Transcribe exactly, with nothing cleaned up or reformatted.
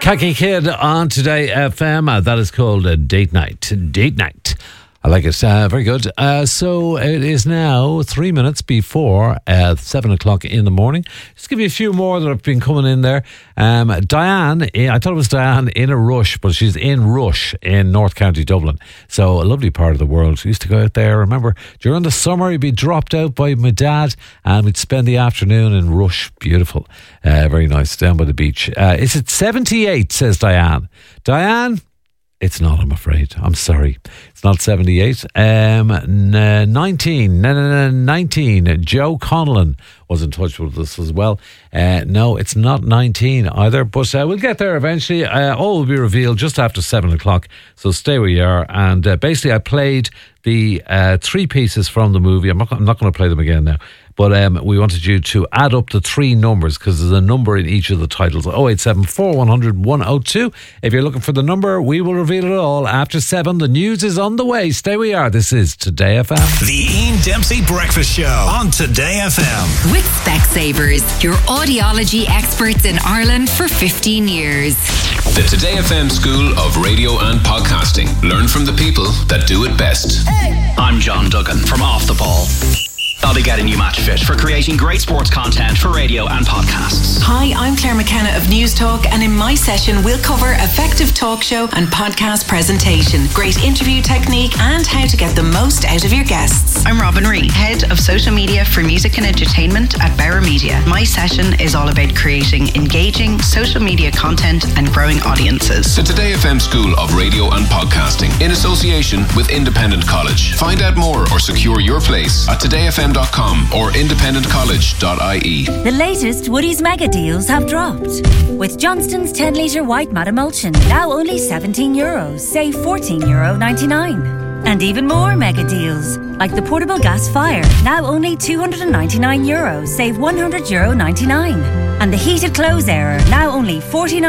Khaki Kid on Today F M. Uh, that is called uh, Date Night. Date Night. I like it. Uh, very good. Uh, so it is now three minutes before uh, seven o'clock in the morning. Just give you a few more that have been coming in there. Um, Diane, I thought it was Diane in a rush, but she's in Rush in North County Dublin. So a lovely part of the world. We used to go out there. Remember, during the summer, you'd be dropped out by my dad and we'd spend the afternoon in Rush. Beautiful. Uh, very nice. Down by the beach. Uh, is it seventy-eight, says Diane. Diane? It's not, I'm afraid. I'm sorry. It's not seventy-eight. Um, n- nineteen. No, no, no, nineteen. Joe Conlon was in touch with us as well. Uh, no, it's not nineteen either, but uh, we'll get there eventually. Uh, all will be revealed just after seven o'clock, so stay where you are. And uh, basically, I played the uh, three pieces from the movie. I'm not, I'm not going to play them again now. But um, we wanted you to add up the three numbers because there's a number in each of the titles. oh eight seven four, one hundred, one oh two. If you're looking for the number, we will reveal it all after seven. The news is on the way. Stay where you are. This is Today F M. The Ian Dempsey Breakfast Show on Today F M. With Specsavers, your audiology experts in Ireland for fifteen years. The Today F M School of Radio and Podcasting. Learn from the people that do it best. Hey. I'm John Duggan from Off the Ball. I'll be getting you match fit for creating great sports content for radio and podcasts. Hi, I'm Claire McKenna of News Talk, and in my session we'll cover effective talk show and podcast presentation, great interview technique, and how to get the most out of your guests. I'm Robin Reid, Head of Social Media for Music and Entertainment at Bauer Media. My session is all about creating engaging social media content and growing audiences. The Today F M School of Radio and Podcasting in association with Independent College. Find out more or secure your place at today f m dot com or independent college dot I E. The latest Woodies mega deals have dropped. With Johnston's ten litre white matte emulsion, now only seventeen euros, save fourteen euro ninety-nine. And even more mega deals, like the portable gas fire, now only two hundred ninety-nine euros, save one hundred euro ninety-nine. And the heated clothes error, now only forty-nine